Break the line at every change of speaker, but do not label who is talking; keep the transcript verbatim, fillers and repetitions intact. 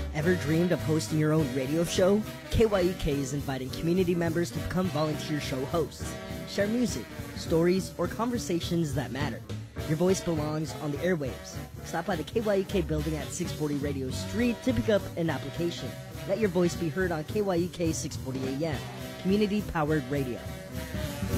Ever dreamed of hosting your own radio show? K Y U K is inviting community members to become volunteer show hosts. Share music, stories, or conversations that matter. Your voice belongs on the airwaves. Stop by the K Y U K building at six forty Radio Street to pick up an application. Let your voice be heard on K Y U K six forty A M, community-powered radio.